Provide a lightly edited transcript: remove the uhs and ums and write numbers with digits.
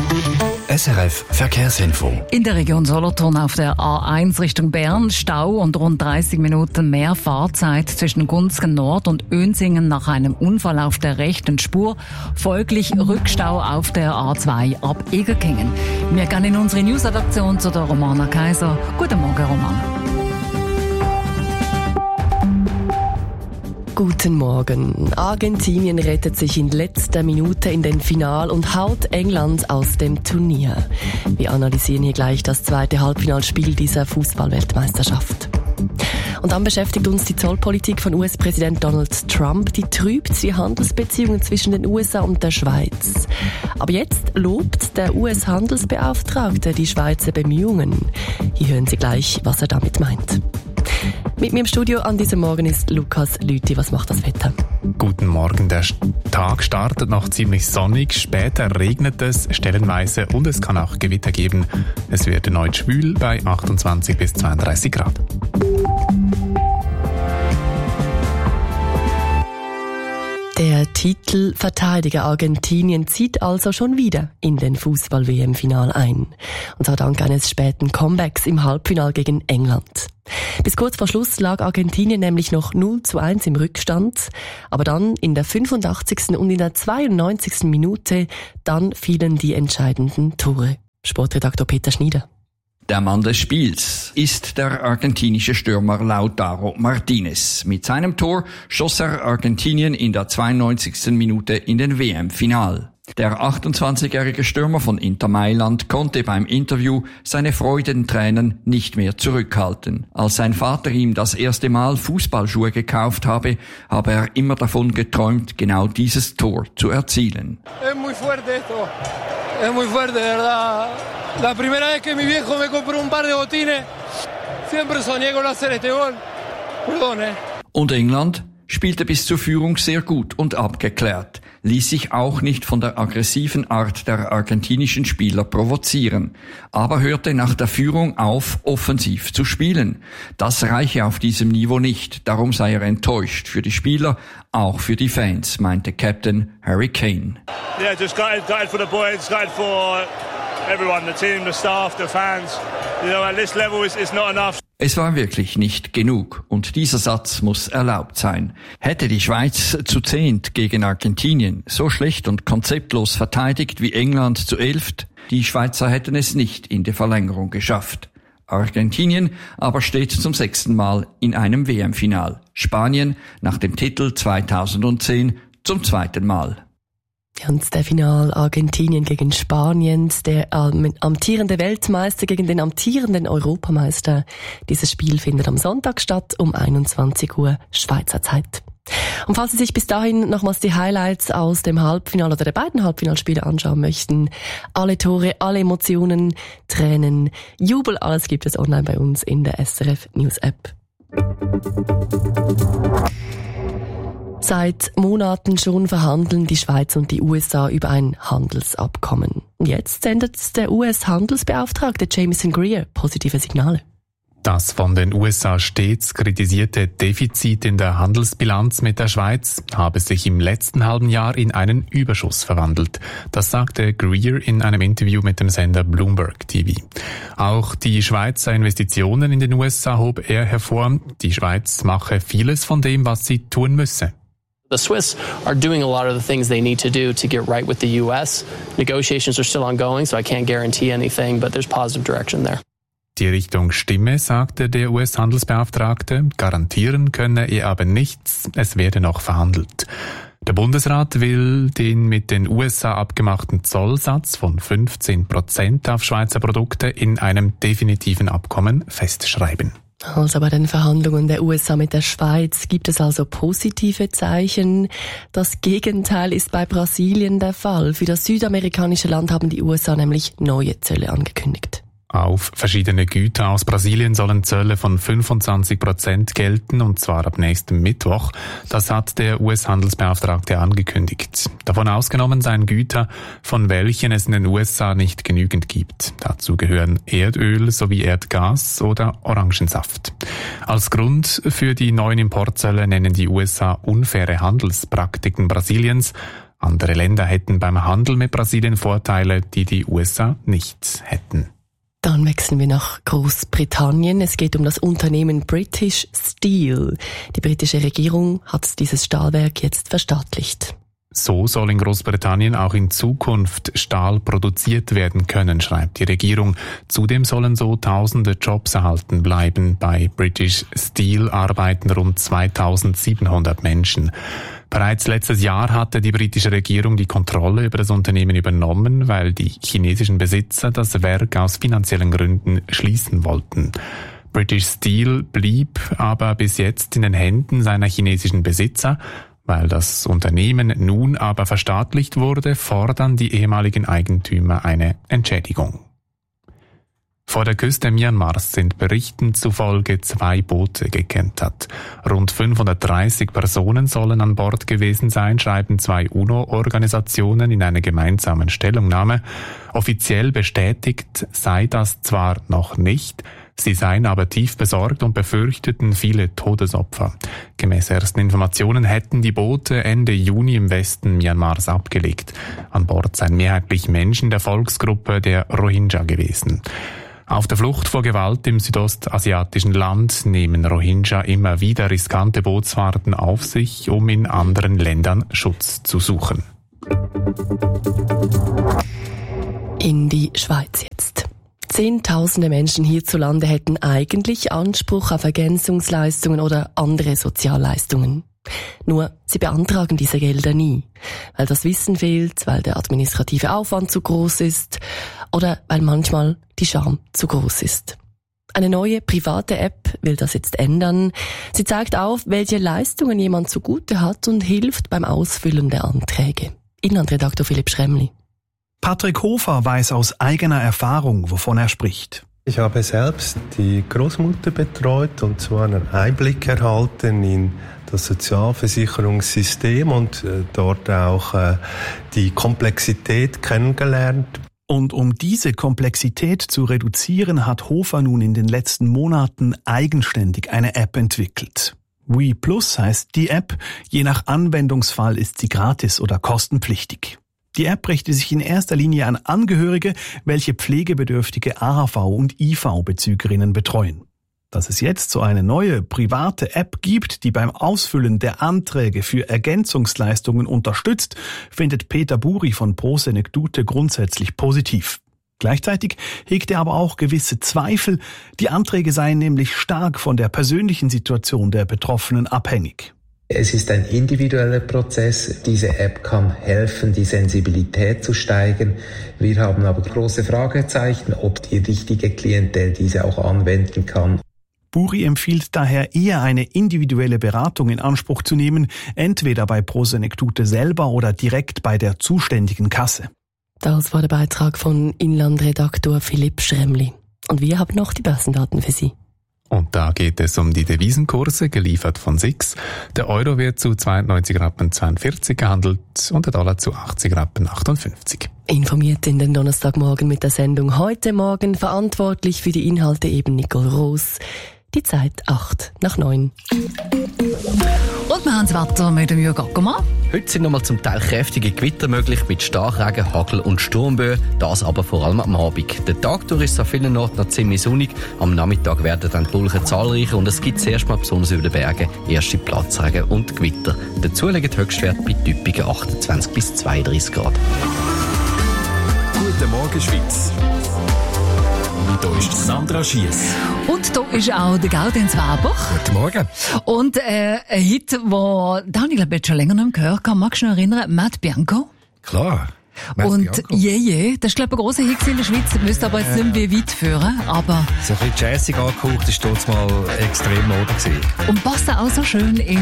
SRF Verkehrsinfo. In der Region Solothurn auf der A1 Richtung Bern Stau und rund 30 Minuten mehr Fahrzeit zwischen Gunzgen Nord und Önsingen nach einem Unfall auf der rechten Spur. Folglich Rückstau auf der A2 ab Egerkingen. Wir gehen in unsere News-Redaktion zu der Romana Kaiser. Guten Morgen, Romana. Guten Morgen. Argentinien rettet sich in letzter Minute in den Final und haut England aus dem Turnier. Wir analysieren hier gleich das zweite Halbfinalspiel dieser Fußball-Weltmeisterschaft. Und dann beschäftigt uns die Zollpolitik von US-Präsident Donald Trump. Die trübt die Handelsbeziehungen zwischen den USA und der Schweiz. Aber jetzt lobt der US-Handelsbeauftragte die Schweizer Bemühungen. Hier hören Sie gleich, was er damit meint. Mit mir im Studio an diesem Morgen ist Lukas Lüthi. Was macht das Wetter? Guten Morgen. Der Tag startet noch ziemlich sonnig, später regnet es stellenweise und es kann auch Gewitter geben. Es wird erneut schwül bei 28 bis 32 Grad. Der Titelverteidiger Argentinien zieht also schon wieder in den Fußball-WM-Final ein. Und zwar dank eines späten Comebacks im Halbfinal gegen England. Bis kurz vor Schluss lag Argentinien nämlich noch 0:1 im Rückstand. Aber dann in der 85. und in der 92. Minute, dann fielen die entscheidenden Tore. Sportredaktor Peter Schnieder. Der Mann des Spiels ist der argentinische Stürmer Lautaro Martinez. Mit seinem Tor schoss er Argentinien in der 92. Minute in den WM-Final. Der 28-jährige Stürmer von Inter Mailand konnte beim Interview seine Freudentränen nicht mehr zurückhalten. Als sein Vater ihm das erste Mal Fußballschuhe gekauft habe er immer davon geträumt, genau dieses Tor zu erzielen. Es muy fuerte esto. Es muy fuerte, de verdad. La primera vez que mi viejo me compró un par de botines, siempre soñé con hacer este gol. Perdón, Und England spielte bis zur Führung sehr gut und abgeklärt, ließ sich auch nicht von der aggressiven Art der argentinischen Spieler provozieren, aber hörte nach der Führung auf, offensiv zu spielen. Das reiche auf diesem Niveau nicht, darum sei er enttäuscht für die Spieler, auch für die Fans, meinte Captain Harry Kane. Yeah, just gutted for the boys, gutted for everyone, the team, the staff, the fans. You know, at this level it's not enough. Es war wirklich nicht genug und dieser Satz muss erlaubt sein. Hätte die Schweiz zu 10 gegen Argentinien so schlecht und konzeptlos verteidigt wie England zu 11, die Schweizer hätten es nicht in die Verlängerung geschafft. Argentinien aber steht zum 6. Mal in einem WM-Final. Spanien nach dem Titel 2010 zum 2. Mal. Und der Final Argentinien gegen Spanien, der amtierende Weltmeister gegen den amtierenden Europameister. Dieses Spiel findet am Sonntag statt um 21 Uhr Schweizer Zeit. Und falls Sie sich bis dahin nochmals die Highlights aus dem Halbfinale oder der beiden Halbfinalspiele anschauen möchten, alle Tore, alle Emotionen, Tränen, Jubel, alles gibt es online bei uns in der SRF News App. Seit Monaten schon verhandeln die Schweiz und die USA über ein Handelsabkommen. Jetzt sendet der US-Handelsbeauftragte Jameson Greer positive Signale. Das von den USA stets kritisierte Defizit in der Handelsbilanz mit der Schweiz habe sich im letzten halben Jahr in einen Überschuss verwandelt. Das sagte Greer in einem Interview mit dem Sender Bloomberg TV. Auch die Schweizer Investitionen in den USA hob er hervor. Die Schweiz mache vieles von dem, was sie tun müsse. The Swiss are doing a lot of the things they need to do to get right with the U.S. Negotiations are still ongoing, so I can't guarantee anything, but there's positive direction there. Die Richtung stimme, sagte der US-Handelsbeauftragte. Garantieren könne er aber nichts, es werde noch verhandelt. Der Bundesrat will den mit den USA abgemachten Zollsatz von 15% auf Schweizer Produkte in einem definitiven Abkommen festschreiben. Also bei den Verhandlungen der USA mit der Schweiz gibt es also positive Zeichen. Das Gegenteil ist bei Brasilien der Fall. Für das südamerikanische Land haben die USA nämlich neue Zölle angekündigt. Auf verschiedene Güter aus Brasilien sollen Zölle von 25% gelten, und zwar ab nächstem Mittwoch. Das hat der US-Handelsbeauftragte angekündigt. Davon ausgenommen seien Güter, von welchen es in den USA nicht genügend gibt. Dazu gehören Erdöl sowie Erdgas oder Orangensaft. Als Grund für die neuen Importzölle nennen die USA unfaire Handelspraktiken Brasiliens. Andere Länder hätten beim Handel mit Brasilien Vorteile, die die USA nicht hätten. Dann wechseln wir nach Großbritannien. Es geht um das Unternehmen British Steel. Die britische Regierung hat dieses Stahlwerk jetzt verstaatlicht. So soll in Großbritannien auch in Zukunft Stahl produziert werden können, schreibt die Regierung. Zudem sollen so tausende Jobs erhalten bleiben. Bei British Steel arbeiten rund 2700 Menschen. Bereits letztes Jahr hatte die britische Regierung die Kontrolle über das Unternehmen übernommen, weil die chinesischen Besitzer das Werk aus finanziellen Gründen schließen wollten. British Steel blieb aber bis jetzt in den Händen seiner chinesischen Besitzer. Weil das Unternehmen nun aber verstaatlicht wurde, fordern die ehemaligen Eigentümer eine Entschädigung. Vor der Küste Myanmars sind Berichten zufolge 2 Boote gekentert. Rund 530 Personen sollen an Bord gewesen sein, schreiben 2 UNO-Organisationen in einer gemeinsamen Stellungnahme. Offiziell bestätigt sei das zwar noch nicht, sie seien aber tief besorgt und befürchteten viele Todesopfer. Gemäß ersten Informationen hätten die Boote Ende Juni im Westen Myanmars abgelegt. An Bord seien mehrheitlich Menschen der Volksgruppe der Rohingya gewesen. Auf der Flucht vor Gewalt im südostasiatischen Land nehmen Rohingya immer wieder riskante Bootsfahrten auf sich, um in anderen Ländern Schutz zu suchen. In die Schweiz jetzt. Zehntausende Menschen hierzulande hätten eigentlich Anspruch auf Ergänzungsleistungen oder andere Sozialleistungen. Nur, sie beantragen diese Gelder nie, weil das Wissen fehlt, weil der administrative Aufwand zu groß ist oder weil manchmal die Scham zu groß ist. Eine neue private App will das jetzt ändern. Sie zeigt auf, welche Leistungen jemand zugute hat und hilft beim Ausfüllen der Anträge. Inlandredaktor Philipp Schremli. Patrick Hofer weiß aus eigener Erfahrung, wovon er spricht. Ich habe selbst die Großmutter betreut und zwar einen Einblick erhalten in das Sozialversicherungssystem und dort auch die Komplexität kennengelernt. Und um diese Komplexität zu reduzieren, hat Hofer nun in den letzten Monaten eigenständig eine App entwickelt. WePlus heißt die App, je nach Anwendungsfall ist sie gratis oder kostenpflichtig. Die App richtet sich in erster Linie an Angehörige, welche pflegebedürftige AHV- und IV-Bezügerinnen betreuen. Dass es jetzt so eine neue private App gibt, die beim Ausfüllen der Anträge für Ergänzungsleistungen unterstützt, findet Peter Buri von Pro Senectute grundsätzlich positiv. Gleichzeitig hegt er aber auch gewisse Zweifel. Die Anträge seien nämlich stark von der persönlichen Situation der Betroffenen abhängig. Es ist ein individueller Prozess. Diese App kann helfen, die Sensibilität zu steigern. Wir haben aber große Fragezeichen, ob die richtige Klientel diese auch anwenden kann. Buri empfiehlt daher eher eine individuelle Beratung in Anspruch zu nehmen, entweder bei Pro Senectute selber oder direkt bei der zuständigen Kasse. Das war der Beitrag von Inlandredaktor Philipp Schremli. Und wir haben noch die Börsendaten für Sie. Und da geht es um die Devisenkurse, geliefert von SIX. Der Euro wird zu 92,42 Rappen gehandelt und der Dollar zu 80,58 Rappen. Informiert in den Donnerstagmorgen mit der Sendung Heute Morgen, verantwortlich für die Inhalte eben Nicole Roos. Die Zeit 8:09. Und wir haben das Wetter mit dem Jürgen Ackermann. Heute sind nochmal zum Teil kräftige Gewitter möglich mit Starkregen, Hagel und Sturmböen. Das aber vor allem am Abend. Der Tag durch ist es an vielen Orten noch ziemlich sonnig. Am Nachmittag werden dann die Wolken zahlreicher und es gibt zuerst mal besonders über den Bergen erste Platzregen und Gewitter. Dazu liegen die Höchstwerte bei typischen 28 bis 32 Grad. Guten Morgen, Schweiz. Hier ist Sandra Schiess. Und da ist auch der Gaudenz Weber. Guten Morgen. Und ein Hit, den Daniel hat schon länger nicht mehr gehört habe. Magst du dich noch erinnern? Matt Bianco? Klar. Und das ist, glaube ich, ein grosser Hit in der Schweiz. Das müsste aber jetzt nicht mehr weit führen. Aber so ein bisschen jazzig angehaucht, das war dort mal extrem Mode gewesen. Und passt auch so schön in